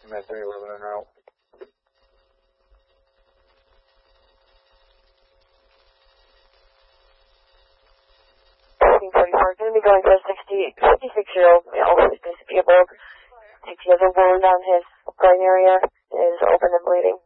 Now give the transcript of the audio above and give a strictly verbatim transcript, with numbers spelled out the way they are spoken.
M S three eleven en route. forty-four, going to be going for a sixty, fifty-six-year-old male who's disabled. He has a wound on his groin area, is open and bleeding.